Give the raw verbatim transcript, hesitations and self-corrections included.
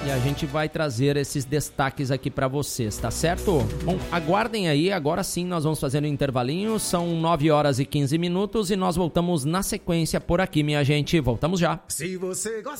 E a gente vai trazer esses destaques aqui para vocês, tá certo? Bom, aguardem aí, agora sim nós vamos fazer um intervalinho, são nove horas e quinze minutos e nós voltamos na sequência por aqui, minha gente. Voltamos já. Se você gosta